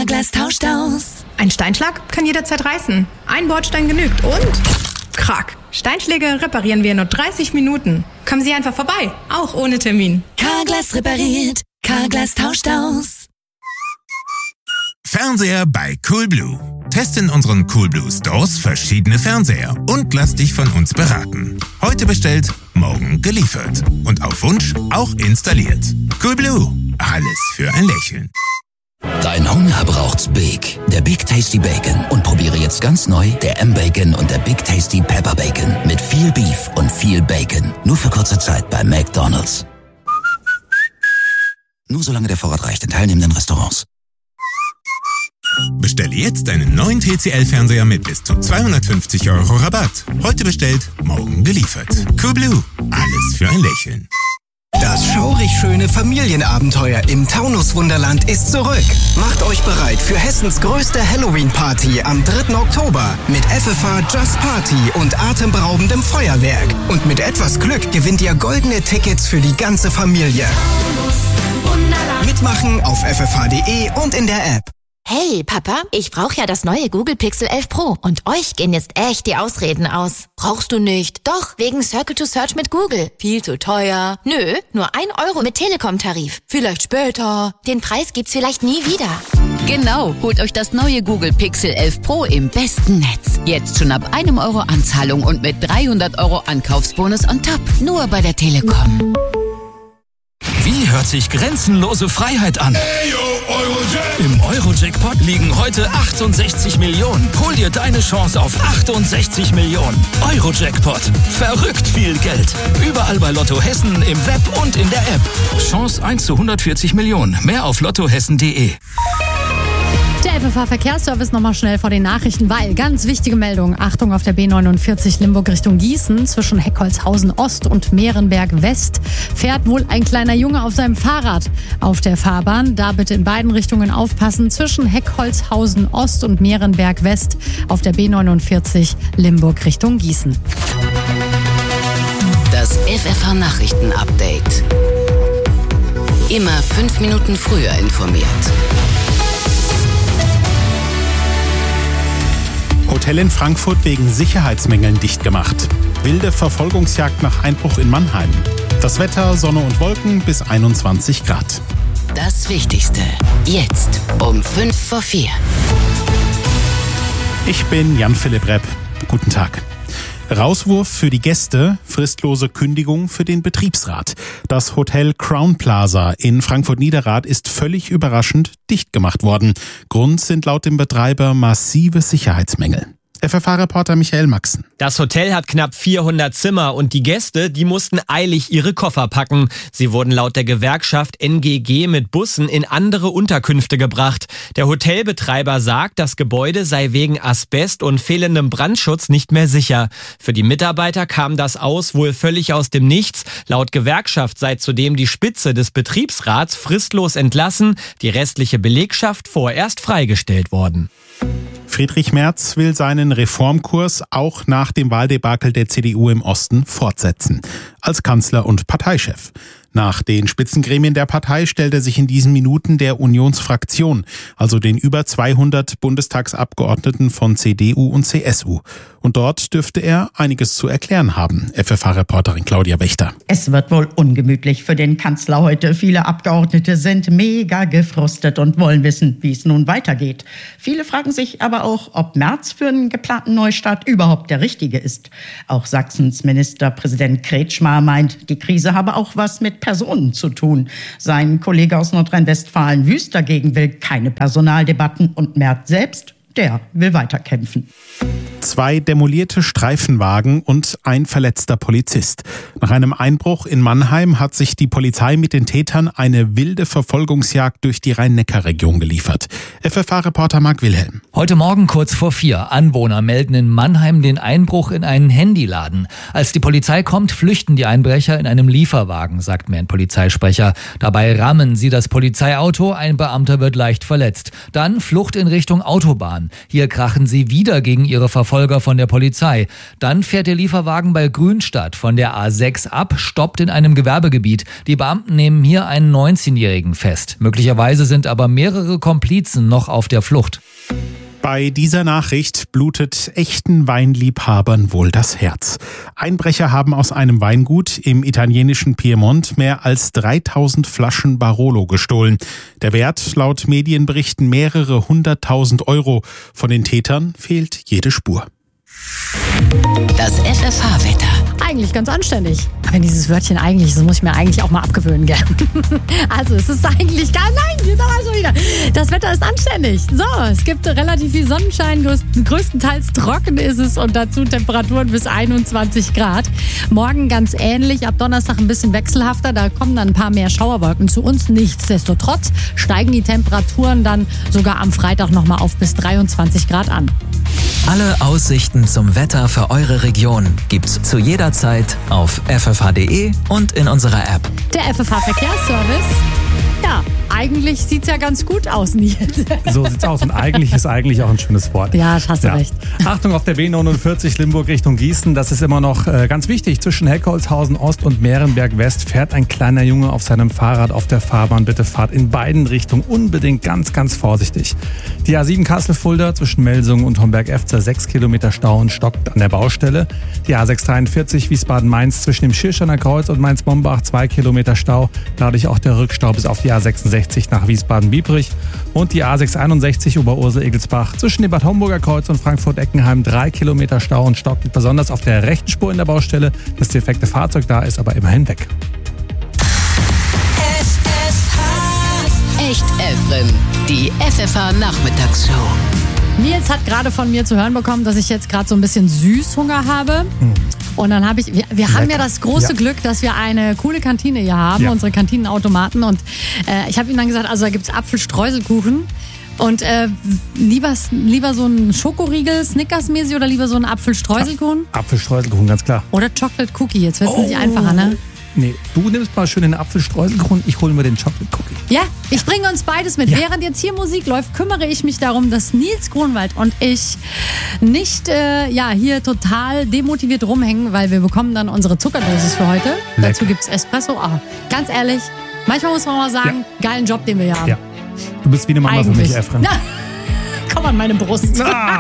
Carglass tauscht aus. Ein Steinschlag kann jederzeit reißen. Ein Bordstein genügt und... Krack. Steinschläge reparieren wir in nur 30 Minuten. Kommen Sie einfach vorbei, auch ohne Termin. Carglass repariert. Carglass tauscht aus. Fernseher bei Coolblue. Teste in unseren Coolblue Stores verschiedene Fernseher und lass dich von uns beraten. Heute bestellt, morgen geliefert. Und auf Wunsch auch installiert. Coolblue. Alles für ein Lächeln. Dein Hunger braucht's Big. Der Big Tasty Bacon. Und probiere jetzt ganz neu der M-Bacon und der Big Tasty Pepper Bacon. Mit viel Beef und viel Bacon. Nur für kurze Zeit bei McDonald's. Nur solange der Vorrat reicht in teilnehmenden Restaurants. Bestelle jetzt einen neuen TCL-Fernseher mit bis zu 250 € Rabatt. Heute bestellt, morgen geliefert. Coolblue. Alles für ein Lächeln. Das schaurig schöne Familienabenteuer im Taunus-Wunderland ist zurück. Macht euch bereit für Hessens größte Halloween-Party am 3. Oktober mit FFH Just Party und atemberaubendem Feuerwerk. Und mit etwas Glück gewinnt ihr goldene Tickets für die ganze Familie. Mitmachen auf ffh.de und in der App. Hey, Papa, ich brauche ja das neue Google Pixel 11 Pro. Und euch gehen jetzt echt die Ausreden aus. Brauchst du nicht? Doch, wegen Circle to Search mit Google. Viel zu teuer. Nö, nur 1 € mit Telekom-Tarif. Vielleicht später. Den Preis gibt's vielleicht nie wieder. Genau, holt euch das neue Google Pixel 11 Pro im besten Netz. Jetzt schon ab 1 € Anzahlung und mit 300 € Ankaufsbonus on top. Nur bei der Telekom. Wie hört sich grenzenlose Freiheit an? Im Euro-Jackpot liegen heute 68 Millionen. Hol dir deine Chance auf 68 Millionen. Euro-Jackpot. Verrückt viel Geld. Überall bei Lotto Hessen, im Web und in der App. Chance 1 zu 140 Millionen. Mehr auf lottohessen.de. Der FFH-Verkehrsservice nochmal schnell vor den Nachrichten, weil ganz wichtige Meldung. Achtung auf der B49 Limburg Richtung Gießen. Zwischen Heckholzhausen Ost und Mehrenberg West fährt wohl ein kleiner Junge auf seinem Fahrrad auf der Fahrbahn. Da bitte in beiden Richtungen aufpassen. Zwischen Heckholzhausen Ost und Mehrenberg West auf der B49 Limburg Richtung Gießen. Das FFH-Nachrichten-Update. Immer 5 Minuten früher informiert. Hotel in Frankfurt wegen Sicherheitsmängeln dicht gemacht. Wilde Verfolgungsjagd nach Einbruch in Mannheim. Das Wetter, Sonne und Wolken bis 21 Grad. Das Wichtigste. Jetzt um 3:55. Ich bin Jan-Philipp Repp. Guten Tag. Rauswurf für die Gäste, fristlose Kündigung für den Betriebsrat. Das Hotel Crown Plaza in Frankfurt-Niederrad ist völlig überraschend dicht gemacht worden. Grund sind laut dem Betreiber massive Sicherheitsmängel. FFH-Reporter Michael Maxen. Das Hotel hat knapp 400 Zimmer und die Gäste, die mussten eilig ihre Koffer packen. Sie wurden laut der Gewerkschaft NGG mit Bussen in andere Unterkünfte gebracht. Der Hotelbetreiber sagt, das Gebäude sei wegen Asbest und fehlendem Brandschutz nicht mehr sicher. Für die Mitarbeiter kam das Aus wohl völlig aus dem Nichts. Laut Gewerkschaft sei zudem die Spitze des Betriebsrats fristlos entlassen, die restliche Belegschaft vorerst freigestellt worden. Friedrich Merz will seinen Reformkurs auch nach dem Wahldebakel der CDU im Osten fortsetzen. Als Kanzler und Parteichef. Nach den Spitzengremien der Partei stellt er sich in diesen Minuten der Unionsfraktion, also den über 200 Bundestagsabgeordneten von CDU und CSU. Und dort dürfte er einiges zu erklären haben. FFH-Reporterin Claudia Wächter. Es wird wohl ungemütlich für den Kanzler heute. Viele Abgeordnete sind mega gefrustet und wollen wissen, wie es nun weitergeht. Viele fragen sich aber auch, ob Merz für einen geplanten Neustart überhaupt der Richtige ist. Auch Sachsens Ministerpräsident Kretschmer meint, die Krise habe auch was mit Personen zu tun. Sein Kollege aus Nordrhein-Westfalen Wüst dagegen will keine Personaldebatten und Merz selbst, der will weiterkämpfen. 2 demolierte Streifenwagen und ein verletzter Polizist. Nach einem Einbruch in Mannheim hat sich die Polizei mit den Tätern eine wilde Verfolgungsjagd durch die Rhein-Neckar-Region geliefert. FFH-Reporter Marc Wilhelm. Heute Morgen kurz vor 4. Anwohner melden in Mannheim den Einbruch in einen Handyladen. Als die Polizei kommt, flüchten die Einbrecher in einem Lieferwagen, sagt mir ein Polizeisprecher. Dabei rammen sie das Polizeiauto, ein Beamter wird leicht verletzt. Dann Flucht in Richtung Autobahn. Hier krachen sie wieder gegen ihre Verfolgungsjagd Nachfolger von der Polizei. Dann fährt der Lieferwagen bei Grünstadt von der A6 ab, stoppt in einem Gewerbegebiet. Die Beamten nehmen hier einen 19-Jährigen fest. Möglicherweise sind aber mehrere Komplizen noch auf der Flucht. Bei dieser Nachricht blutet echten Weinliebhabern wohl das Herz. Einbrecher haben aus einem Weingut im italienischen Piemont mehr als 3000 Flaschen Barolo gestohlen. Der Wert laut Medienberichten mehrere 100.000 €. Von den Tätern fehlt jede Spur. Das FFH-Wetter. Eigentlich ganz anständig. Aber dieses Wörtchen eigentlich, das muss ich mir eigentlich auch mal abgewöhnen, gell? Also es ist eigentlich gar, nein, wir sagen schon wieder. Das Wetter ist anständig. So, es gibt relativ viel Sonnenschein, größtenteils trocken ist es und dazu Temperaturen bis 21 Grad. Morgen ganz ähnlich, ab Donnerstag ein bisschen wechselhafter, da kommen dann ein paar mehr Schauerwolken zu uns. Nichtsdestotrotz steigen die Temperaturen dann sogar am Freitag nochmal auf bis 23 Grad an. Alle Aussichten zum Wetter für eure Region gibt's zu jeder Zeit auf ffh.de und in unserer App. Der FFH Verkehrsservice. Ja, eigentlich sieht's ja ganz gut aus, Nils. So sieht's aus und eigentlich ist eigentlich auch ein schönes Wort. Ja, hast du recht. Achtung auf der B49 Limburg Richtung Gießen, das ist immer noch ganz wichtig. Zwischen Heckholzhausen Ost und Mehrenberg West fährt ein kleiner Junge auf seinem Fahrrad auf der Fahrbahn. Bitte fahrt in beiden Richtungen unbedingt ganz, ganz vorsichtig. Die A7 Kassel-Fulda zwischen Melsungen und Homberg-Efzer 6 Kilometer Stau und stockt an der Baustelle. Die A643 Wiesbaden-Mainz zwischen dem Schirrsteiner Kreuz und Mainz-Mombach 2 Kilometer Stau. Dadurch auch der Rückstau bis auf die A66 nach Wiesbaden-Biebrich. Und die A661 Oberursel-Egelsbach zwischen dem Bad Homburger Kreuz und Frankfurt-Eckenheim 3 Kilometer Stau und stockt besonders auf der rechten Spur in der Baustelle. Das defekte Fahrzeug da ist aber immerhin weg. Echt Efren, die FFH-Nachmittagsshow. Nils hat gerade von mir zu hören bekommen, dass ich jetzt gerade so ein bisschen Süßhunger habe. Und dann habe wir haben ja das große Glück, dass wir eine coole Kantine hier haben, unsere Kantinenautomaten. Und ich habe ihm dann gesagt, also da gibt's Apfelstreuselkuchen. Und lieber so ein Schokoriegel, Snickers-mäßig oder lieber so ein Apfelstreuselkuchen? Apfelstreuselkuchen, ganz klar. Oder Chocolate Cookie, jetzt wird's nicht einfacher, ne? Nee, du nimmst mal schön den Apfelstreuselkuchen, ich hole mir den Chocolate Cookie. Ja, ich bringe uns beides mit. Ja. Während jetzt hier Musik läuft, kümmere ich mich darum, dass Nils Grunwald und ich nicht hier total demotiviert rumhängen, weil wir bekommen dann unsere Zuckerdosis für heute. Lecker. Dazu gibt's Espresso. Oh, ganz ehrlich, manchmal muss man mal sagen, geilen Job, den wir hier haben. Ja. Du bist wie eine Mama für mich, Efren. Komm an meine Brust.